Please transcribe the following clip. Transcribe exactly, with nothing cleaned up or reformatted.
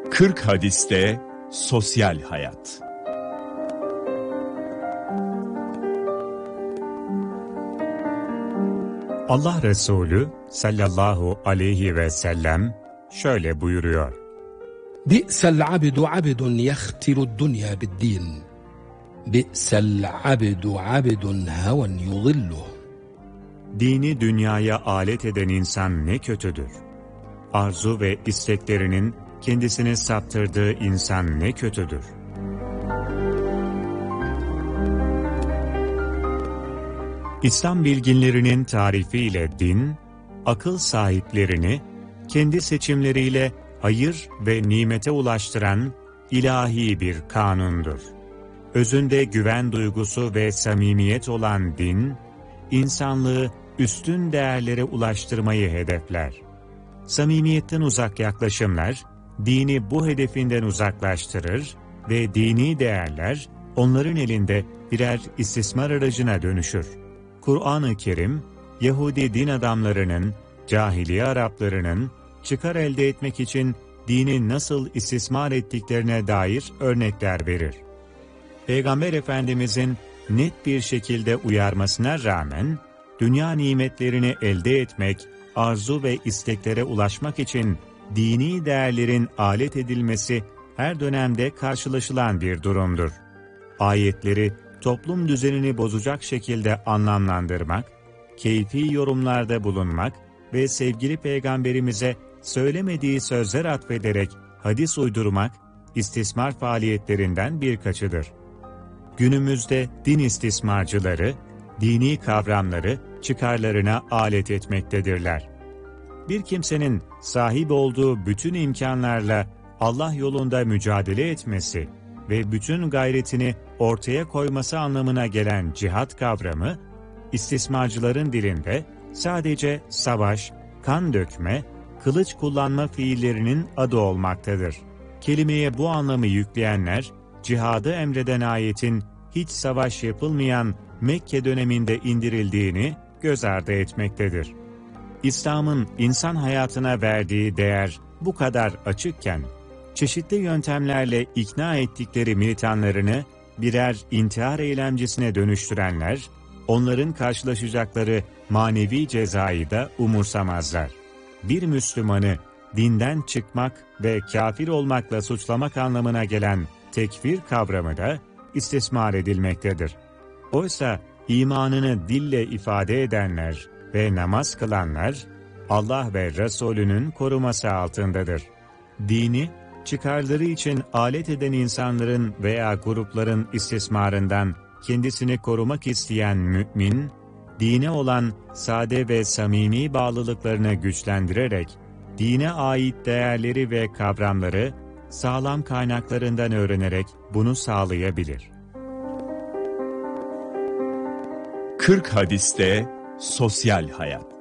kırk hadiste sosyal hayat. Allah Resulü sallallahu aleyhi ve sellem şöyle buyuruyor: Bi'sel abdu abdun yahtiru dunya bid-din. Bi'sel abdu abdun haven yudilluh. Dini dünyaya alet eden insan ne kötüdür. Arzu ve isteklerinin kendisini saptırdığı insan ne kötüdür. İslam bilginlerinin tarifiyle din, akıl sahiplerini kendi seçimleriyle hayır ve nimete ulaştıran ilahi bir kanundur. Özünde güven duygusu ve samimiyet olan din, insanlığı üstün değerlere ulaştırmayı hedefler. Samimiyetten uzak yaklaşımlar, dini bu hedefinden uzaklaştırır ve dini değerler, onların elinde birer istismar aracına dönüşür. Kur'an-ı Kerim, Yahudi din adamlarının, cahiliye Araplarının çıkar elde etmek için dini nasıl istismar ettiklerine dair örnekler verir. Peygamber Efendimizin net bir şekilde uyarmasına rağmen, dünya nimetlerini elde etmek, arzu ve isteklere ulaşmak için dini değerlerin alet edilmesi her dönemde karşılaşılan bir durumdur. Ayetleri toplum düzenini bozacak şekilde anlamlandırmak, keyfi yorumlarda bulunmak ve sevgili Peygamberimize söylemediği sözler atfederek hadis uydurmak, istismar faaliyetlerinden birkaçıdır. Günümüzde din istismarcıları, dini kavramları çıkarlarına alet etmektedirler. Bir kimsenin sahip olduğu bütün imkanlarla Allah yolunda mücadele etmesi ve bütün gayretini ortaya koyması anlamına gelen cihat kavramı, istismarcıların dilinde sadece savaş, kan dökme, kılıç kullanma fiillerinin adı olmaktadır. Kelimeye bu anlamı yükleyenler, cihadı emreden ayetin hiç savaş yapılmayan Mekke döneminde indirildiğini göz ardı etmektedir. İslam'ın insan hayatına verdiği değer bu kadar açıkken, çeşitli yöntemlerle ikna ettikleri militanlarını birer intihar eylemcisine dönüştürenler, onların karşılaşacakları manevi cezayı da umursamazlar. Bir Müslümanı dinden çıkmak ve kafir olmakla suçlamak anlamına gelen tekfir kavramı da istismar edilmektedir. Oysa imanını dille ifade edenler ve namaz kılanlar, Allah ve Resulünün koruması altındadır. Dini, çıkarları için alet eden insanların veya grupların istismarından kendisini korumak isteyen mümin, dine olan sade ve samimi bağlılıklarını güçlendirerek, dine ait değerleri ve kavramları sağlam kaynaklarından öğrenerek bunu sağlayabilir. kırk hadiste sosyal hayat.